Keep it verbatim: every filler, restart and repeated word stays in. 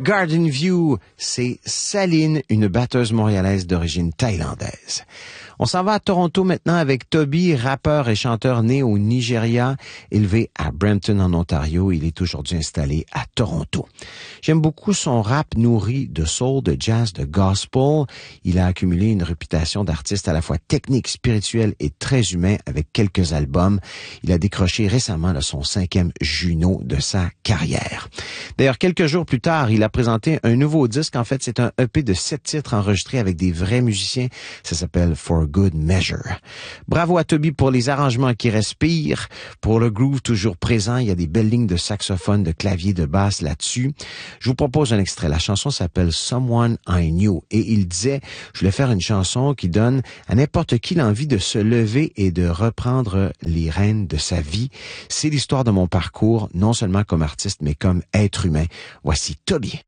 Garden View, c'est Saline, une batteuse montréalaise d'origine thaïlandaise. On s'en va à Toronto maintenant avec Toby, rappeur et chanteur né au Nigeria, élevé à Brampton en Ontario. Il est aujourd'hui installé à Toronto. J'aime beaucoup son rap nourri de soul, de jazz, de gospel. Il a accumulé une réputation d'artiste à la fois technique, spirituel et très humain avec quelques albums. Il a décroché récemment là, son cinquième Juno de sa carrière. D'ailleurs, quelques jours plus tard, il a présenté un nouveau disque. En fait, c'est un E P de sept titres enregistrés avec des vrais musiciens. Ça s'appelle For Good Measure. Bravo à Toby pour les arrangements qui respirent, pour le groove toujours présent. Il y a des belles lignes de saxophone, de clavier, de basse là-dessus. Je vous propose un extrait. La chanson s'appelle Someone I Knew et il disait, je voulais faire une chanson qui donne à n'importe qui l'envie de se lever et de reprendre les rênes de sa vie. C'est l'histoire de mon parcours, non seulement comme artiste, mais comme être humain. Voici Toby.